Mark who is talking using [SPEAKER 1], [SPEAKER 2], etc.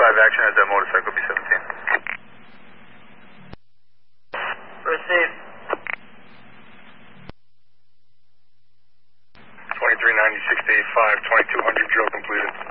[SPEAKER 1] action has that motorcycle B-17.
[SPEAKER 2] Receive.
[SPEAKER 1] 2390, 685, 2200, drill completed.